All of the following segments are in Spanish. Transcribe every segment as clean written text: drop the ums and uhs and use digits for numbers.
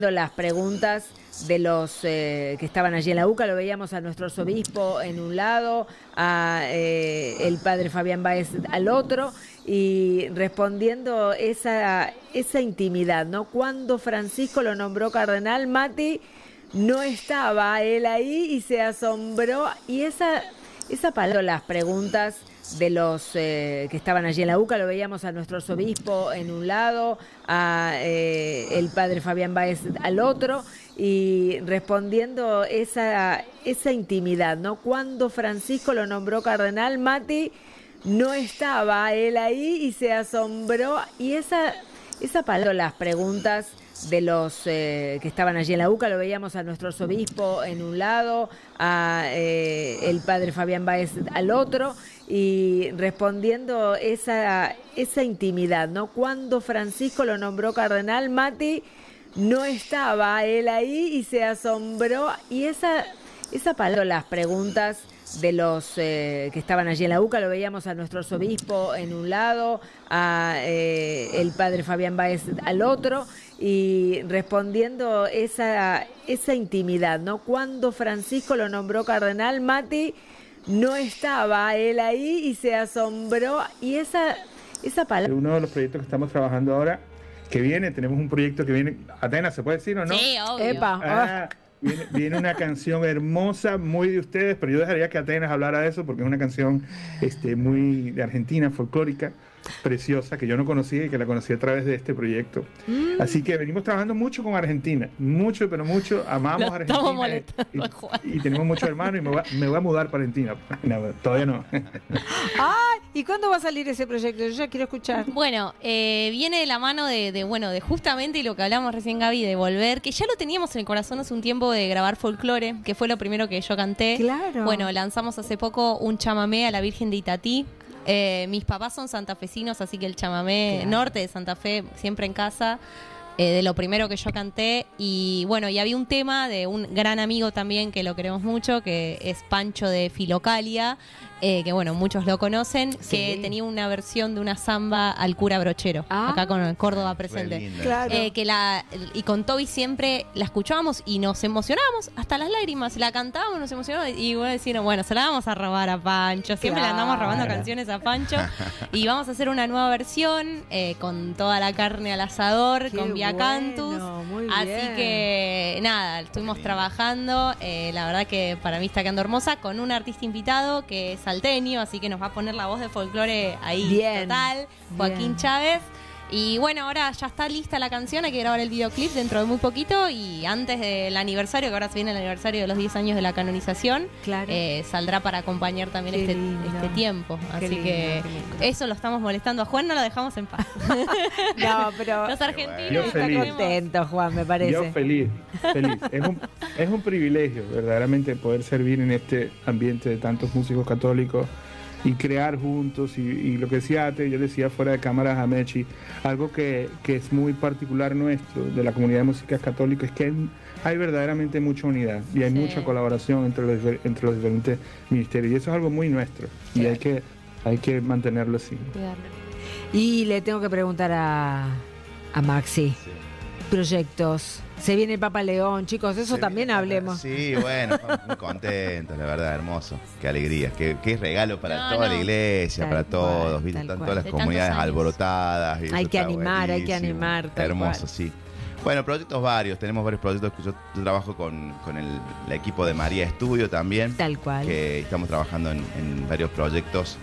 Las preguntas de los que estaban allí en la UCA, lo veíamos a nuestro arzobispo en un lado, a el padre Fabián Báez al otro, y respondiendo esa intimidad, ¿no? Cuando Francisco lo nombró cardenal, Mati no estaba él ahí y se asombró, y esa palabra, las preguntas de los que estaban allí en la UCA, lo veíamos a nuestro arzobispo en un lado, a el padre Fabián Báez al otro, y respondiendo esa intimidad, ¿no? Cuando Francisco lo nombró cardenal, Mati no estaba él ahí y se asombró, y esa palabra, las preguntas de los que estaban allí en la UCA, lo veíamos a nuestro arzobispo en un lado, a el padre Fabián Báez al otro, y respondiendo esa intimidad, ¿no? Cuando Francisco lo nombró cardenal, Mati no estaba él ahí y se asombró, y esa palabra, las preguntas de los que estaban allí en la UCA, lo veíamos a nuestro arzobispo en un lado, a el padre Fabián Báez al otro, y respondiendo esa intimidad, ¿no? Cuando Francisco lo nombró cardenal, Mati no estaba él ahí y se asombró, y esa palabra. Uno de los proyectos que estamos trabajando ahora, que viene, tenemos un proyecto que viene, Atenas, ¿se puede decir o no? Sí, obvio. Epa. Viene una canción hermosa, muy de ustedes, pero yo dejaría que Atenas hablara de eso porque es una canción muy de Argentina, folclórica, preciosa, que yo no conocía y que la conocí a través de este proyecto. Así que venimos trabajando mucho con Argentina, mucho, pero mucho, amamos a Argentina. Estamos molestando a Juan. Y tenemos muchos hermanos y me voy a mudar para Argentina. No, todavía no. ¡Ay! ¿Y cuándo va a salir ese proyecto? Yo ya quiero escuchar. Bueno, viene de la mano de justamente lo que hablamos recién, Gaby, de volver, que ya lo teníamos en el corazón hace un tiempo, de grabar folclore, que fue lo primero que yo canté. Claro. Bueno, lanzamos hace poco un chamamé a la Virgen de Itatí. Mis papás son santafesinos, así que el chamamé norte de Santa Fe, siempre en casa, de lo primero que yo canté. Y bueno, y había un tema de un gran amigo también que lo queremos mucho, que es Pancho de Filocalia, que bueno, muchos lo conocen, que tenía una versión de una samba al cura Brochero, acá con Córdoba presente. Claro. Y con Toby siempre la escuchábamos y nos emocionábamos hasta las lágrimas, la cantábamos, nos emocionábamos, y bueno, decíamos, bueno, se la vamos a robar a Pancho, siempre le andamos robando canciones a Pancho, y vamos a hacer una nueva versión con toda la carne al asador, con Via Cantus, así que nada, estuvimos trabajando, la verdad que para mí está quedando hermosa, con un artista invitado que es salteño, así que nos va a poner la voz de folclore ahí total, Joaquín Chávez. Y bueno, ahora ya está lista la canción, hay que grabar el videoclip dentro de muy poquito, y antes del aniversario, que ahora se viene el aniversario de los 10 años de la canonización, saldrá para acompañar también este tiempo. Así lindo, que eso lo estamos molestando a Juan, no lo dejamos en paz. No, pero los argentinos están contentos, Juan, me parece. Yo feliz. Es un privilegio verdaderamente poder servir en este ambiente de tantos músicos católicos y crear juntos, y lo que decía Ate, yo decía fuera de cámaras a Mechi, algo que es muy particular nuestro, de la comunidad de músicas católicas, es que hay verdaderamente mucha unidad y hay mucha colaboración entre los diferentes ministerios, y eso es algo muy nuestro, y hay que mantenerlo así. Y le tengo que preguntar a Maxi, proyectos. Se viene el Papa León, chicos, eso también hablemos. Sí, bueno, muy contentos, la verdad, hermoso. Qué alegría, qué regalo para toda la iglesia, para todos, ¿viste? Están todas las comunidades alborotadas. Hay que animar. Hermoso, sí. Bueno, proyectos varios, tenemos varios proyectos que yo trabajo con el equipo de María Estudio también. Tal cual. Que estamos trabajando en varios proyectos.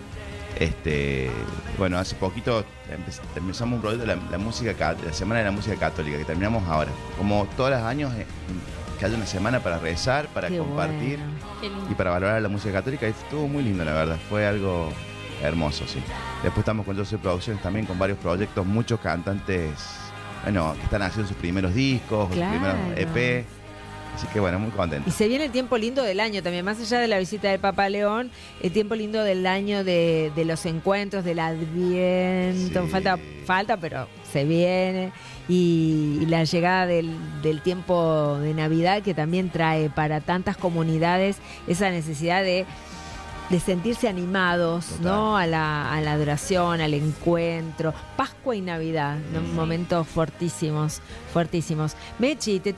Bueno, hace poquito empezamos un proyecto de la Semana de la Música Católica, que terminamos ahora. Como todos los años, que haya una semana para rezar, para compartir y para valorar la música católica. Y estuvo muy lindo, la verdad. Fue algo hermoso, sí. Después estamos con Yo Soy Producciones también, con varios proyectos, muchos cantantes, bueno, que están haciendo sus primeros discos, sus primeros EP. Así que bueno, muy contento. Y se viene el tiempo lindo del año también, más allá de la visita del Papa León, el tiempo lindo del año de los encuentros, del Adviento. Falta, pero se viene. Y la llegada del tiempo de Navidad, que también trae para tantas comunidades esa necesidad de de sentirse animados, Total. ¿no? A la adoración, al encuentro. Pascua y Navidad, ¿no? Momentos fortísimos, fortísimos. Mechi, te